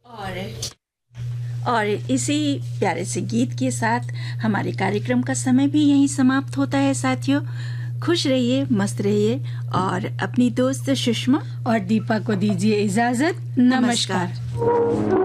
और इसी प्यारे से गीत के साथ हमारे कार्यक्रम का समय भी यहीं समाप्त होता है साथियों। खुश रहिए, मस्त रहिए और अपनी दोस्त सुषमा और दीपा को दीजिए इजाजत। नमस्कार।